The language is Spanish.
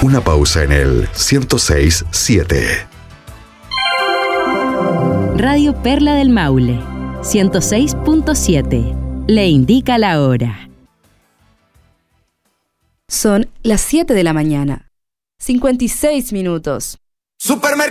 Una pausa en el 106.7. Radio Perla del Maule, 106.7. Le indica la hora. Son las 7 de la mañana. 56 minutos. Supermercado